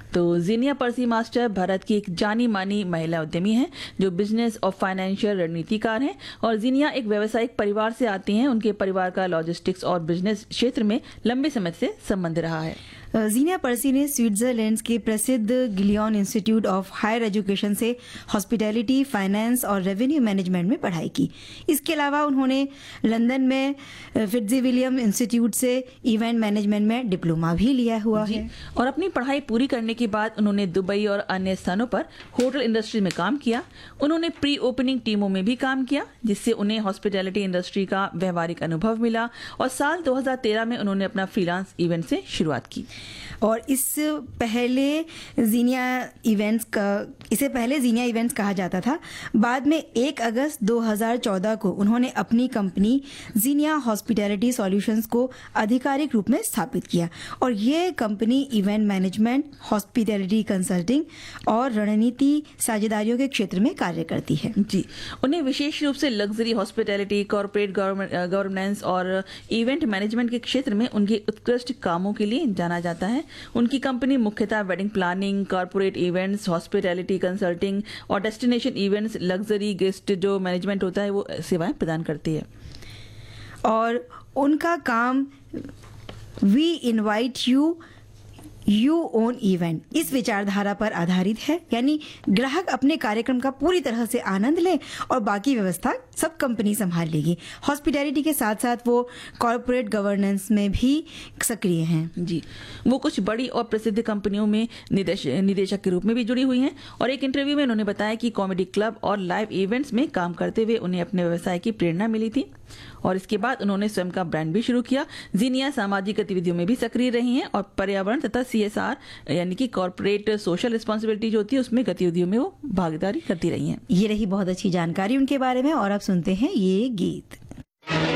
तो जीनिया पर्सी मास्टर भारत की एक जानी मानी महिला उद्यमी हैं जो बिजनेस और फाइनेंशियल रणनीतिकार हैं और जीनिया एक व्यावसायिक परिवार से आती हैं। उनके परिवार का लॉजिस्टिक्स और बिजनेस क्षेत्र में लंबे समय से संबंध रहा है। जीनिया पर्सी ने स्विट्जरलैंड के प्रसिद्ध Gillian institute of higher education से हॉस्पिटैलिटी, फाइनेंस और रेवेन्यू मैनेजमेंट में पढ़ाई की। इसके अलावा उन्होंने लंदन में फिट्जविलियम इंस्टीट्यूट से इवेंट मैनेजमेंट में डिप्लोमा भी लिया हुआ है। और अपनी पढ़ाई पूरी करने के बाद उन्होंने दुबई और अन्य स्थानों पर होटल इंडस्ट्री में काम किया। उन्होंने प्री ओपनिंग टीमों में भी काम किया, जिससे उन्हें हॉस्पिटैलिटी इंडस्ट्री का व्यवहारिक अनुभव मिला और साल 2013 में उन्होंने अपना फ्रीलांस इवेंट से शुरुआत की। और इसे पहले जीनिया इवेंट्स कहा जाता था। बाद में 1 अगस्त 2014 को उन्होंने अपनी कंपनी जीनिया हॉस्पिटैलिटी सॉल्यूशंस को आधिकारिक रूप में स्थापित किया और ये company event management, hospitality consulting और रणनीति साझेदारियों के क्षेत्र में कार्य करती है। जी, उन्हें विशेष रूप से लग्जरी हॉस्पिटैलिटी, कॉर्पोरेट गवर्नेंस और इवेंट मैनेजमेंट के क्षेत्र में उनके उत्कृष्ट कामों के लिए जाना जाता है। उनकी कंपनी मुख्यतः wedding planning, corporate events, hospitality consulting और डेस्टिनेशन इवेंट्स, लग्जरी गेस्ट जो मैनेजमेंट होता है वो सेवाएं प्रदान करती है। और उनका काम we invite you own event इस विचारधारा पर आधारित है, यानी ग्राहक अपने कार्यक्रम का पूरी तरह से आनंद ले और बाकी व्यवस्था सब कंपनी संभाल लेगी। हॉस्पिटैलिटी के साथ साथ वो कॉर्पोरेट गवर्नेंस में भी सक्रिय हैं। जी, वो कुछ बड़ी और प्रसिद्ध कंपनियों में निदेशक के रूप में भी जुड़ी हुई हैं और एक इंटरव्यू में उन्होंने बताया कि कॉमेडी क्लब और लाइव इवेंट्स में काम करते हुए उन्हें अपने व्यवसाय की प्रेरणा मिली थी और इसके बाद उन्होंने स्वयं का ब्रांड भी शुरू किया। जीनिया सामाजिक गतिविधियों में भी सक्रिय रही हैं और पर्यावरण तथा CSR यानी कि कॉर्पोरेट सोशल रिस्पॉन्सिबिलिटी जो होती है उसमें गतिविधियों में वो भागीदारी करती रही हैं। ये रही बहुत अच्छी जानकारी उनके बारे में और अब सुनते हैं ये गीत।